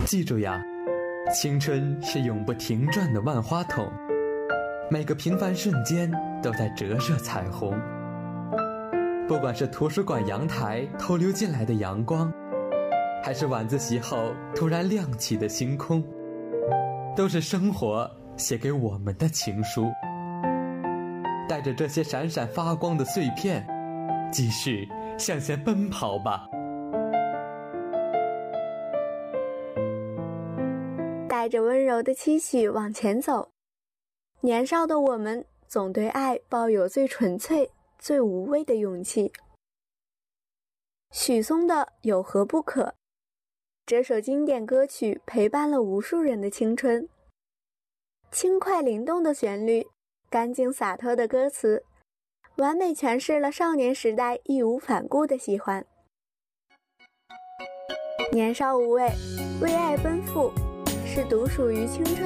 记住呀，青春是永不停转的万花筒，每个平凡瞬间都在折射彩虹。不管是图书馆阳台偷溜进来的阳光，还是晚自习后突然亮起的星空，都是生活写给我们的情书。带着这些闪闪发光的碎片，继续向前奔跑吧。 带着温柔的期许往前走，年少的我们总对爱抱有最纯粹、最无畏的勇气。许嵩的《有何不可》，这首经典歌曲陪伴了无数人的青春。轻快灵动的旋律，干净洒脱的歌词，完美诠释了少年时代义无反顾的喜欢。年少无畏，为爱奔赴，是独属于青春